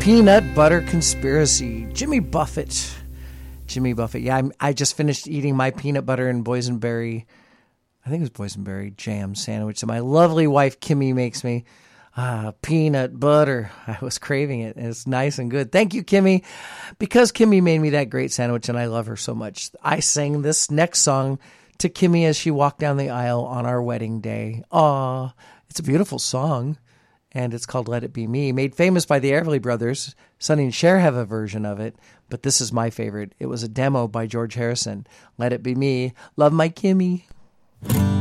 Peanut Butter Conspiracy. Jimmy Buffett. Yeah, I just finished eating my peanut butter and boysenberry, I think it was boysenberry jam sandwich that my lovely wife Kimmy makes me. Peanut butter. I was craving it. It's nice and good. Thank you, Kimmy. Because Kimmy made me that great sandwich and I love her so much, I sang this next song to Kimmy as she walked down the aisle on our wedding day. Aw, it's a beautiful song. And it's called Let It Be Me, made famous by the Everly Brothers. Sonny and Cher have a version of it, but this is my favorite. It was a demo by George Harrison. Let It Be Me. Love my Kimmy.